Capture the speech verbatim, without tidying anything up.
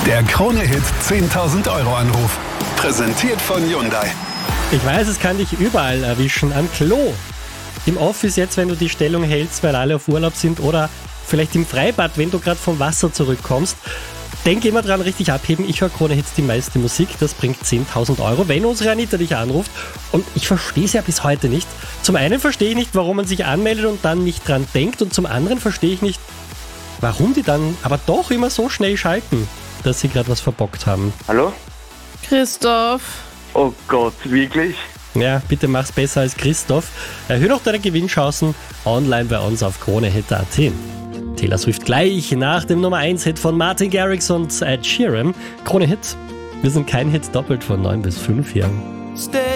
Der Krone-Hit zehntausend Euro Anruf. Präsentiert von Hyundai. Ich weiß, es kann dich überall erwischen. Am Klo, im Office jetzt, wenn du die Stellung hältst, weil alle auf Urlaub sind, oder vielleicht im Freibad, wenn du gerade vom Wasser zurückkommst. Denk immer dran, richtig abheben. Ich höre Krone-Hits die meiste Musik. Das bringt zehntausend Euro, wenn unsere Anita dich anruft. Und ich verstehe es ja bis heute nicht. Zum einen verstehe ich nicht, warum man sich anmeldet und dann nicht dran denkt. Und zum anderen verstehe ich nicht, warum die dann aber doch immer so schnell schalten, dass sie gerade was verbockt haben. Hallo? Christoph. Oh Gott, wirklich? Ja, bitte mach's besser als Christoph. Erhöhe doch deine Gewinnchancen online bei uns auf kronehit punkt at. Taylor Swift gleich nach dem Nummer eins Hit von Martin Garrix und Ed Sheeran. Krone Hit. Wir sind kein Hit doppelt von neun bis fünf hier.